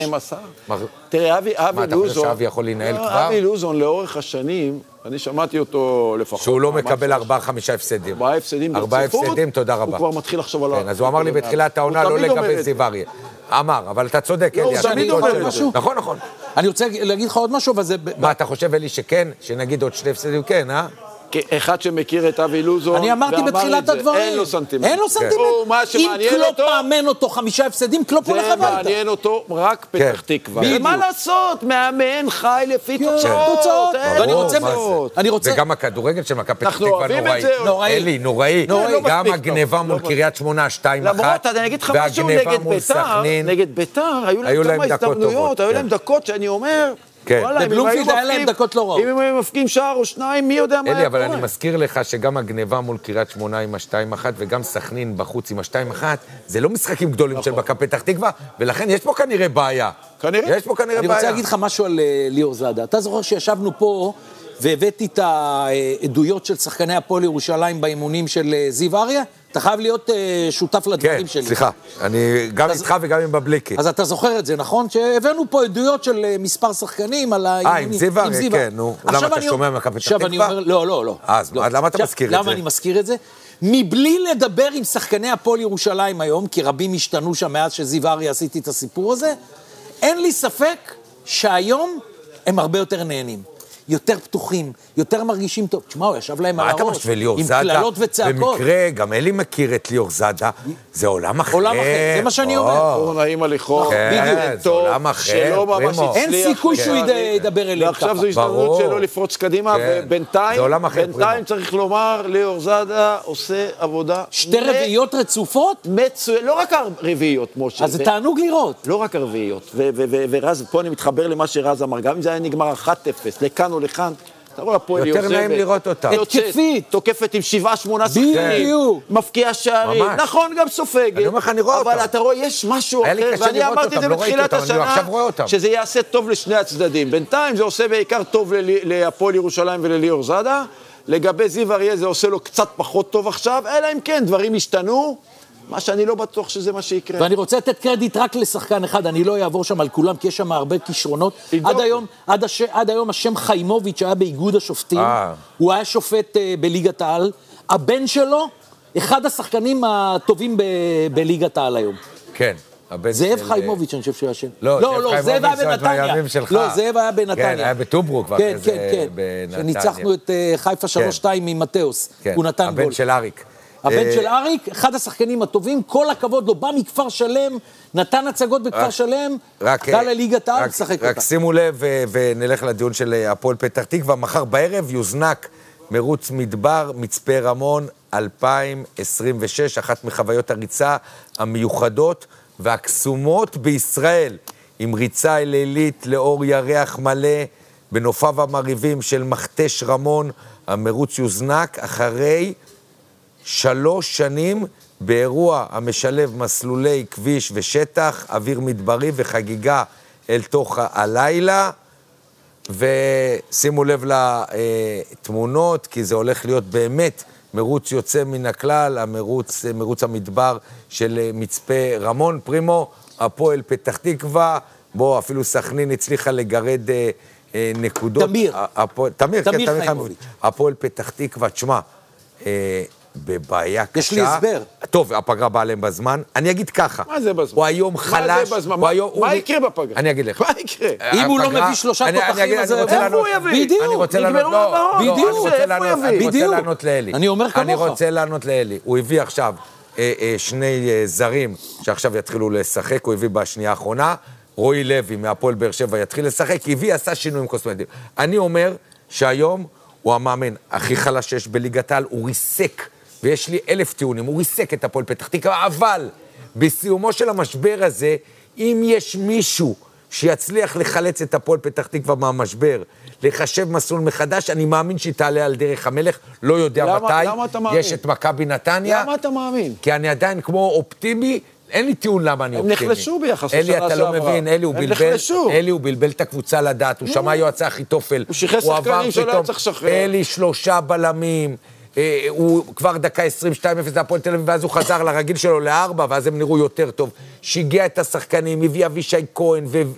תראה, אבי לוזון... מה, אתה חושב שאבי יכול לנהל כבר? אבי לוזון לאורך השנים, אני שמעתי אותו לפחות... שהוא לא מקבל 4-5 הפסדים. 4 הפסדים 4 הפסדים, תודה רבה. הוא כבר מתחיל לחשוב על... כן, אז הוא אמר לי בתחילת העונה לא לגבי זיו אריה. אמר, אבל אתה צודק, אלי. הוא תמיד אומר משהו. נכון, נכון. אני רוצה להגיד לך עוד משהו, אבל זה... מה, אתה חושב, אלי, שכן? שנגיד עוד 2 הפסדים, כן, אה? כאחד שמכיר את אבי לוזון, אני אמרתי בתחילת הדברים. אין לו סנטימנט. אין לו סנטימנט. אם קלופ מאמן אותו 5 הפסדים, קלופ הולך הביתה. זה מעניין אותו רק פתח תקווה. ומה לעשות? מאמן חי לפי תוצאות. אני רוצה... וגם הכדורגל של מכבי פתח תקווה נוראי. אלי, נוראי. גם הגניבה מול קריית שמונה 2-1. למרות, אני אגיד לך משהו נגד ביתר, היו להם כמה הזדמנויות, היו להם דקות שאני אומר... בבלומפילד היה להם דקות לא רעות. אם הם מפקיעים שער או שניים, מי יודע מה היה קורה? אלי, אבל אני מזכיר לך שגם הגניבה מול קריית שמונה עם ה-2-1 וגם סכנין בחוץ עם ה-2-1, זה לא משחקים גדולים של מכבי פתח תקווה, ולכן יש פה כנראה בעיה. יש פה כנראה בעיה. אני רוצה להגיד לך משהו על ליאור זאדה. אתה זוכר שישבנו פה והבאתי את העדויות של שחקני הפועל ירושלים באימונים של זיו אריה? אתה חייב להיות שותף לדברים שלי. כן, סליחה. אני גם איתך וגם עם בבליקי. אז אתה זוכר את זה, נכון? שהבאנו פה עדויות של מספר שחקנים על האימונים. עם זיו אריה, כן, נו. למה אתה שומע מכבי פתח תקווה? לא. אז למה אתה מזכיר את זה? למה אני מזכיר את זה? מבלי לדבר עם שחקני הפועל ירושלים היום, כי רבים השתנו שם מאז שזיו אריה עשיתי את הסיפור הזה, אין לי ספק שהיום הם הרבה יותר נהנים. יותר פתוחים, יותר מרגישים טוב. תשמע, הוא ישב להם על הראש. מה אתה משווה ליאור זאדה? עם כללות וצעקות. במקרה, גם אלי מכיר את ליאור זאדה. זה עולם אחר. עולם אחר, זה מה שאני אומר. הוא נעים הליכות. כן, זה עולם אחר. שלא ממש הצליח. אין סיכוי שהוא ידבר אליהם ככה. ועכשיו זו הזדמנות שלו לפרוץ קדימה, ובינתיים צריך לומר, ליאור זאדה עושה עבודה... 2 רביעיות רצופות? לא רק הרביעיות, משה. אז זה תענוג לראות. לא רק הרביעיות. ורז, פה אני מתחבר למה שרז אמר. גם אם זה היה נגמר 1-0, לכאן או לכאן, אתה רואה, הפועל יותר נעים לראות אותה. התקפית. תוקפת עם 7-8 שחקנים. מפקיע שערים. נכון, גם סופגת. אני אומר לך, אני רואה אותם. אבל אתה רואה, יש משהו אחר, ואני אמרתי את זה בתחילת השנה, שזה יעשה טוב לשני הצדדים. בינתיים זה עושה בעיקר טוב להפועל ירושלים ולליאור זאדה. לגבי זיו אריה זה עושה לו קצת פחות טוב עכשיו, אלא אם כן, דברים השתנו. מה שאני לא בטוח שזה מה שיקרה. ואני רוצה לתת קרדיט רק לשחקן אחד, אני לא אעבור שם על כולם, כי יש שם הרבה כישרונות. עד היום השם חיימוביץ' היה באיגוד השופטים, הוא היה שופט בליגת העל, הבן שלו, אחד השחקנים הטובים בליגת העל היום. כן. זאב חיימוביץ', אני חושב שהוא השם. לא, זאב היה בנתניה. לא, זאב היה בנתניה. כן, היה בטוברוק. כן, שניצחנו את חיפה 3-2 עם מתאוס. הוא נתן גול. הבן של אריק. הבן של אריק, אחד השחקנים הטובים, כל הכבוד לו, בא מכפר שלם, נתן הצגות בכפר שלם, עלה לליגת העל, שחק אותה. רק שימו לב ונלך לדיון של הפועל פתח תקווה, מחר בערב יוזנק מרוץ מדבר, מצפה רמון 2026, אחת מחוויות הריצה המיוחדות והקסומות בישראל, עם ריצה לילית לאור ירח מלא, בנופיו המריבים של מכתש רמון, המרוץ יוזנק אחרי 3 שנים באירוע המשלב מסלולי כביש ושטח, אוויר מדברי וחגיגה אל תוך הלילה, ושימו לב לתמונות, כי זה הולך להיות באמת מרוץ יוצא מן הכלל, מרוץ המדבר של מצפה רמון. פרימו, הפועל פתח תקווה, בו אפילו סכנין הצליחה לגרד נקודות. תמיר חיימוביץ'. הפועל פתח תקווה, תשמע, בבעיה קשה. יש לי הסבר. טוב, הפגרה באה להם בזמן. אני אגיד ככה. מה זה בזמן? הוא היום חלש. מה זה בזמן? מה יקרה בפגרה? אני אגיד לך. מה יקרה? אם הוא לא מביא 3 תותחים, אז איפה הוא יביא? בדיוק. נגמרו הבאות. אני רוצה לענות לאלי. אני אומר כמוך. אני רוצה לענות לאלי. הוא הביא עכשיו 2 זרים שעכשיו יתחילו לשחק. הוא הביא בשנייה האחרונה. רועי לוי מהפועל באר שבע יתחיל לשחק. הביא, עשה שינויים קוסמטיים. אני אומר שהיום הוא המאמן הכי חלש שיש בליגת העל. הוא ריסק. ויש לי 1000 טיעונים, הוא ריסק את הפועל פתח תקווה, אבל בסיומו של המשבר הזה, אם יש מישהו שיצליח לחלץ את הפועל פתח תקווה מהמשבר, לחשב מסלול מחדש, אני מאמין שהיא תעלה על דרך המלך, לא יודע מתי. למה אתה מאמין? יש את מכבי נתניה. למה אתה מאמין? כי אני עדיין כמו אופטימי, אין לי טיעון למה אני אופטימי. הם נחלשו ביחס לשנה שעברה. אלי, אתה לא מבין, אלי הוא בלבל את הקבוצה לדעת, הוא שמע יועצי אחיתופל. הוא שחרר שחקנים שלא היה צריך לשחרר. אלי 3 בלמים. הוא כבר דקה 22-0 להפועל תל אביב, ואז הוא חזר לרגיל שלו ל4, ואז הם נראו יותר טוב. שיגע את השחקנים, הביא אבישי כהן